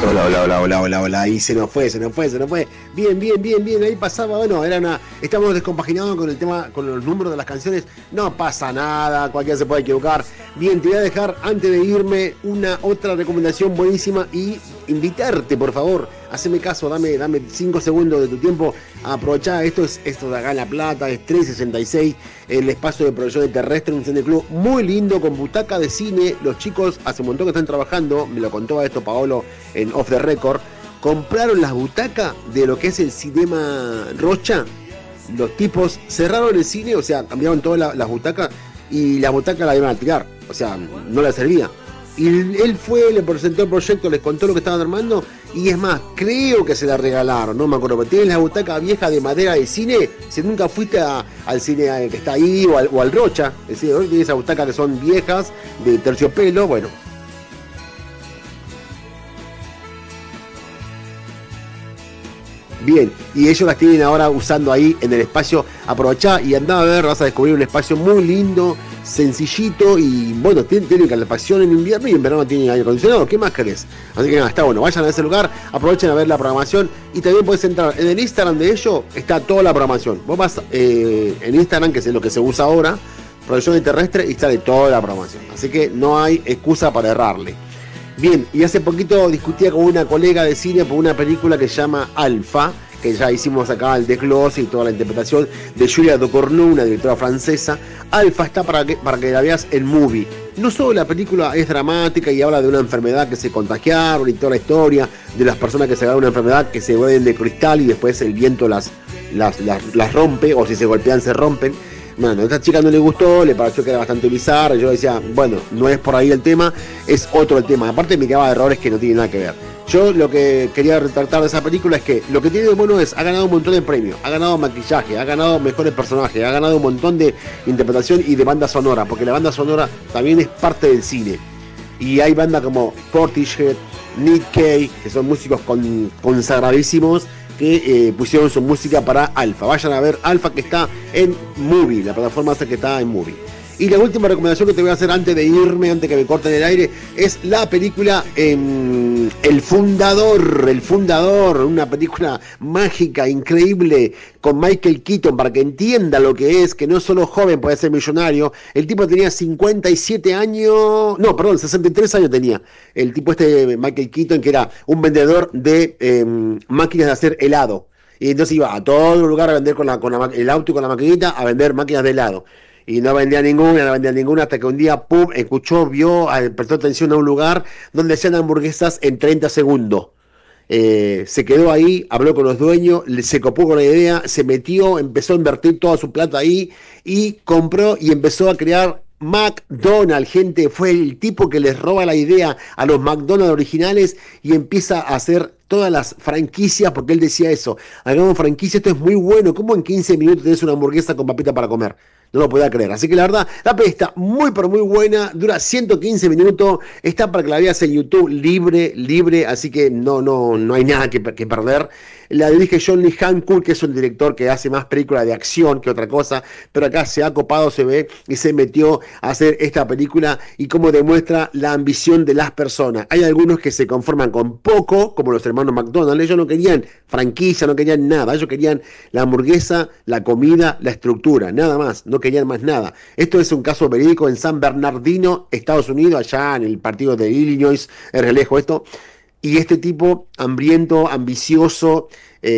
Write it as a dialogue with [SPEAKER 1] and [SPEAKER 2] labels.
[SPEAKER 1] Hola, hola, hola, hola, hola, hola. Y se nos fue. Bien, bien, bien, bien. Ahí pasaba, bueno, estamos descompaginados con el tema, con los números de las canciones. No pasa nada, cualquiera se puede equivocar. Bien, te voy a dejar, antes de irme, una otra recomendación buenísima y invitarte, por favor. Haceme caso, dame 5 segundos de tu tiempo. Aprovechá, esto de acá en La Plata, es 366, el espacio de proyección terrestre, un cine club muy lindo, con butaca de cine. Los chicos hace un montón que están trabajando, me lo contó esto Paolo en Off the Record. Compraron las butacas de lo que es el Cinema Rocha. Los tipos cerraron el cine, o sea, cambiaron todas las butacas y las butacas las iban a tirar, o sea, no las servía. Y él fue, le presentó el proyecto, les contó lo que estaban armando y es más, creo que se la regalaron, no me acuerdo, pero tienen la butaca vieja de madera de cine. Si nunca fuiste al cine que está ahí o al Rocha, es decir, tiene esas butacas que son viejas de terciopelo, bueno. Bien, y ellos las tienen ahora usando ahí en el espacio. Aprovechá y andá a ver, vas a descubrir un espacio muy lindo, sencillito y bueno, tiene calefacción en invierno y en verano tiene aire acondicionado. ¿Qué más querés? Así que nada, está bueno, vayan a ese lugar, aprovechen a ver la programación y también podés entrar en el Instagram de ellos, está toda la programación. Vos vas en Instagram, que es lo que se usa ahora, Proyección Terrestre, y sale toda la programación. Así que no hay excusa para errarle. Bien, y hace poquito discutía con una colega de cine por una película que se llama Alfa, que ya hicimos acá el desglose y toda la interpretación de Julia Ducournau, una directora francesa. Alfa está para que la veas en Movie. No solo la película es dramática y habla de una enfermedad que se contagiaron y toda la historia de las personas que se agarran una enfermedad que se vuelven de cristal y después el viento las rompe, o si se golpean se rompen. Bueno, a esta chica no le gustó, le pareció que era bastante bizarra. Yo decía, bueno, no es por ahí el tema, es otro el tema. Aparte me quedaba de errores que no tienen nada que ver. Yo lo que quería retratar de esa película es que lo que tiene de bueno es, ha ganado un montón de premios, ha ganado maquillaje, ha ganado mejores personajes, ha ganado un montón de interpretación y de banda sonora, porque la banda sonora también es parte del cine. Y hay bandas como Portishead, Nick Cave, que son músicos consagradísimos, que pusieron su música para Alfa. Vayan a ver Alfa, que está en Movie, la plataforma esa que está en Movie. Y la última recomendación que te voy a hacer antes de irme, antes que me corten el aire, es la película El Fundador, una película mágica, increíble, con Michael Keaton, para que entienda lo que es, que no solo joven puede ser millonario. El tipo tenía 57 años, no, perdón, 63 años tenía. El tipo Michael Keaton, que era un vendedor de máquinas de hacer helado. Y entonces iba a todo lugar a vender con el auto y con la maquinita, a vender máquinas de helado. Y no vendía ninguna, hasta que un día, pum, escuchó, vio, prestó atención a un lugar donde hacían hamburguesas en 30 segundos. Se quedó ahí, habló con los dueños, se copó con la idea, se metió, empezó a invertir toda su plata ahí y compró y empezó a crear McDonald's. Gente, fue el tipo que les roba la idea a los McDonald's originales y empieza a hacer todas las franquicias, porque él decía eso, hagamos franquicia, esto es muy bueno, ¿cómo en 15 minutos tenés una hamburguesa con papita para comer? No lo podía creer. Así que la verdad, la peli está muy pero muy buena. Dura 115 minutos. Está para que la veas en YouTube libre. Así que no hay nada que perder. La dirige John Lee Hancock, que es un director que hace más películas de acción que otra cosa. Pero acá se ha copado, se ve, y se metió a hacer esta película y cómo demuestra la ambición de las personas. Hay algunos que se conforman con poco, como los hermanos McDonald's. Ellos no querían franquicia, no querían nada. Ellos querían la hamburguesa, la comida, la estructura, nada más. No querían más nada. Esto es un caso verídico en San Bernardino, Estados Unidos, allá en el partido de Illinois, es re lejos esto. Y este tipo hambriento, ambicioso,